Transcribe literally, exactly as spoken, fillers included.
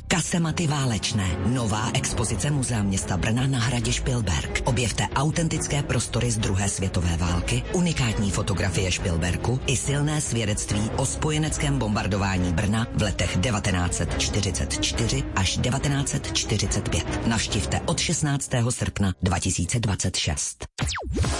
Kasematy válečné. Nová expozice Muzea města Brna na hradě Špilberk. Objevte autentické prostory z druhé světové války, unikátní fotografie Špilberku i silné svědectví o spojeneckém bombardování Brna v letech devatenáct set čtyřicet čtyři až devatenáct set čtyřicet pět. Navštivte od šestnáctého srpna dva tisíce dvacet šest.